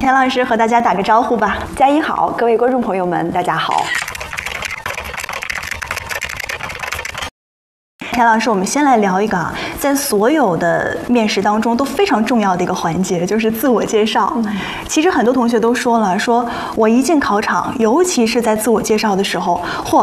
田老师和大家打个招呼吧。 佳怡好，各位观众朋友们，大家好。 田老师，我们先来聊一个在所有的面试当中都非常重要的一个环节，就是自我介绍。其实很多同学都说了，说我一进考场，尤其是在自我介绍的时候，